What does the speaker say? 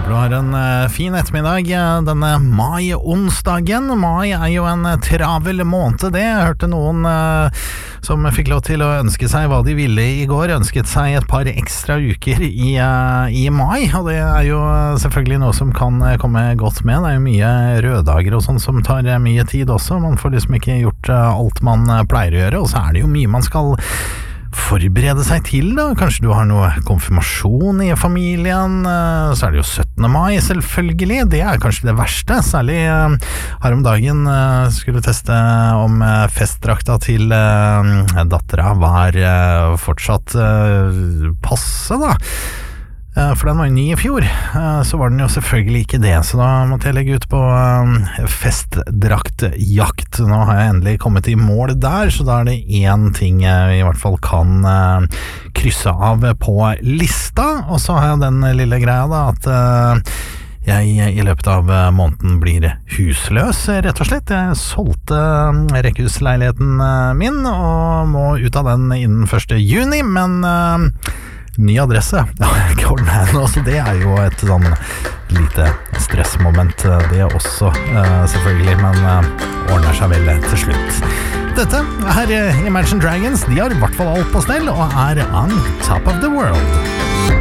Håper du har en fin ettermiddag denne mai-onsdagen. Mai jo en travel måned det. Jeg hørte noen som fikk lov til å ønske seg hva de ville i går, ønsket seg et par ekstra uker i mai, og det jo selvfølgelig noe som kan komme godt med. Det jo mye røddager og sånn som tar mye tid også. Man får liksom ikke gjort alt man pleier å gjøre, og så det jo mye man skal forberede seg til da. Kanskje du har noe konfirmasjon i familien, så det jo 17. mai selvfølgelig, det kanskje det verste, særlig her om dagen skulle teste om festdrakta til dattera var fortsatt passe da. For den var jo ny i fjor, så var den jo selvfølgelig ikke det, så da måtte jeg legge ut på festdraktjakt. Nå har jeg endelig kommet i mål der, så da det en ting jeg i hvert fall kan krysse av på lista, og så har jeg den lille greia da, at jeg i løpet av måneden blir husløs, rett og slett. Jeg solgte rekkehusleiligheten min, og må ut av den innen 1. juni, men ny adresse, så det jo et sånn lite stressmoment, det også selvfølgelig, men ordner seg vel til slutt. Dette Imagine Dragons, de har i hvert fall alt på stell, og on top of the world.